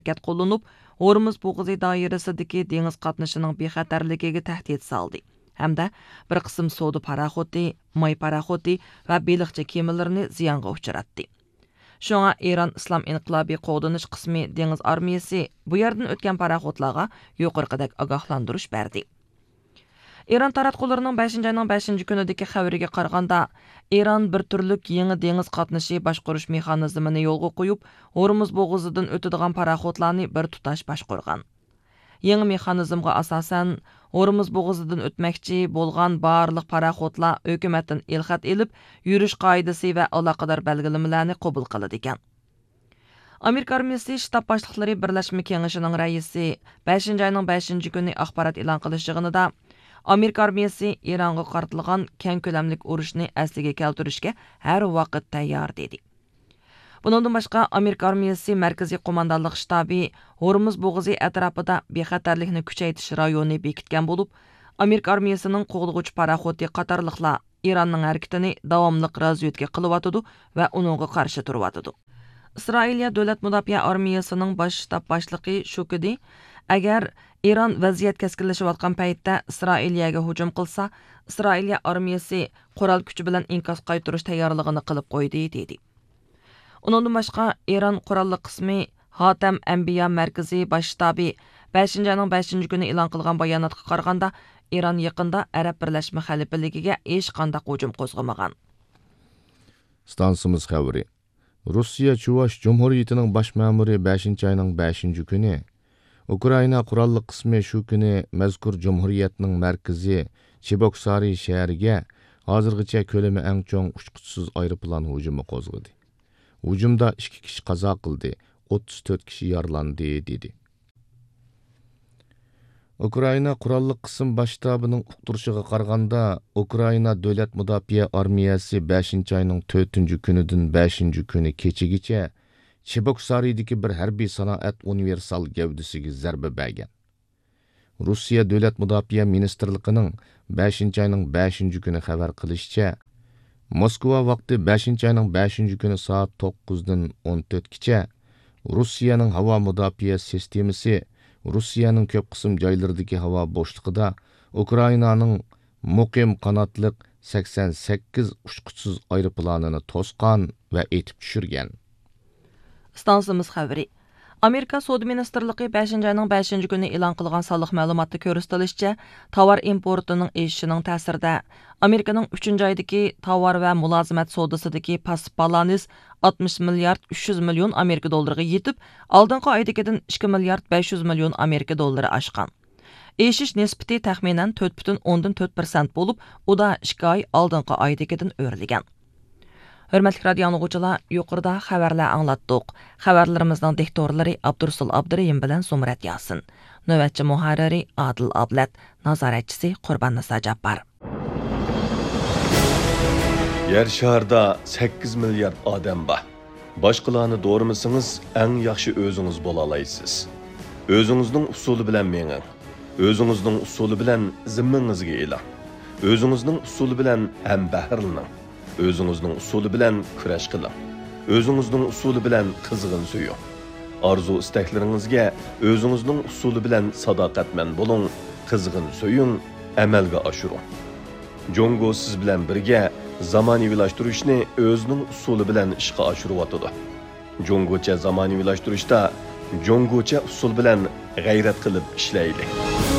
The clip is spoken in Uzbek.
harakat qo'llanib, Hormuz bo'g'ozi doirasidagi dengiz qatnashining bexatarligiga tahdid soldi. Hamda bir qism savdo paraxoti, may paraxoti va beliqchi kemalarini ziyonga uchratdi. Şoňa İran İslam İnqilobiy qo'g'danish qismi dengiz armiyasi bu yerdan o'tgan paraxotlarga yuqorqidek ogohlantirish berdi. İran taratqularının 5-nji ayning 5-nji günidagi xabariga qaraganda, İran bir türlük yeni dengiz qatnaşı başquruş mexanizmini yo'lga qo'yib, Hormuz bo'g'ozidan o'tadigan paraxotlarni bir tutash boshqargan. Yeni mexanizmga asosan Hormuz bo'g'ozidan o'tmoqchi bo'lgan barliq paraxotlar hukumatdan ilxat elib, yurish qoidasi va aloqador belgilamalarni qabul qiladi ekan. Amerika armiyasi shtab boshliqlari birlashma kengashining raisi 5-nji ayning 5-nji kuni axborot e'lon qilish yig'inida Amerika armiyasi Ironga qartilgan keng ko'lamlik urushni asliga keltirishga har vaqt tayyor dedi. Bundan boshqa Amerika armiyasi markaziy qo'mondonlik shtabi Hormuz bo'g'ozi atrofida bexatarlikni kuchaytirish rayoni bekitgan bo'lib, Amerika armiyasining qo'g'dug'uchi paraxoti qatorliqlar Ironning harakatini davomli razvedka qilyotidi va uningga qarshi turyotidi. Isroiliya davlat mudofaa armiyasining bosh shtab boshlig'i Shukidi, agar Iron vaziyat keskinlashayotgan paytda Isroiliyaga hujum qilsa, Isroiliya armiyasi qurol kuchi bilan inqos qaytarish tayyorligini qilib qo'ydi dedi. Undan boshqa Iron qurolli qismi Hatam Anbiya markaziy bosh shtabi 5-nji ayning 5-nji kuni e'lon qilgan bayonotga qaraganda, Iron yaqinda Arab birlashma xalifaligiga hech qanday hujum qo'zg'amagan. Stansimiz xabari. Rossiya Chuvash Cumhuriyetining bosh ma'muri 5-nji ayning 5-nji kuni Ukraina qurolli qismi shu kuni mazkur jumhuriyatning markazi Cheboksari shahriga hozirgacha ko'lami eng cho'ng uchquchsiz aeroplan hujumi qo'zg'adi. Hujumda 2 kishi qazo qildi, 34 kishi yaralandi dedi. Ukraina qurolli qism bosh shtabining uqtirishiga qaraganda, Ukraina davlat mudofaa armiyasi 5-nji ayning 4-nji kunidan 5-nji kuni kechigacha Cheboksari'dagi bir harbiy sanoat universal gavdasiga zarba bergan. Rossiya davlat mudofaa ministrligining 5-nji ayning 5-nji kuni xabar qilishicha, Moskva vaqti 5-nji ayning 5-nji kuni soat 9 dan 14 gacha Rossiyaning havo mudofaa sistemasi Rossiyaning ko'p qism joylaridagi havo bo'shlig'ida Ukrainaning muqim qanotliq 88 uchquchsiz aeroplanini to'sqan va etib tushirgan. Stansimiz xabari. Amerika Savdo Ministerligi 5-nji ayning 5-nji kuni e'lon qilgan sonliq ma'lumotda ko'rsatilishicha, tovar importining eshishining ta'sirida Amerikaning 3-nji oydagi tovar va mulozimat savdosidagi pasib balans 60 milliard 300 million Amerika dollariga yetib, oldingi oydagidan 2 milliard 500 million Amerika dollari oshgan. Eshish nisbati taxminan 4.4% bo'lib, u da 2 oy oldingi oydagidan o'rligan. Hörmətli radio anlıqçılar, yuqorida xabarlar anglatdik. Xabarlarimizning diktorlari Abdursul Abdurayim bilan Sumrat Yasin. Növbətçi muharriri Adil Ablat, nazoratchisi Qurban Nisa Jabbar. Yer şarda 8 milyard odam bor. Boshqalarni doğramasangiz, eng yaxshi o'zingiz bo'la olasiz. O'zingizning usuli bilan menging. O'zingizning usuli bilan zimmangizga e'lon. O'zingizning usuli bilan ham bahrlaning. O'zingizning usuli bilan kurash qiling. O'zingizning usuli bilan qizg'in suying. Arzu istaklaringizga o'zingizning usuli bilan sadoqatman bo'ling, qizg'in suying, amalga oshiring. Jongo siz bilan birga zamonaviylashtirishni o'zining usuli bilan ishga oshiryotdi. Jongocha zamonaviylashtirishda jongocha usul bilan g'ayrat qilib ishlaylik.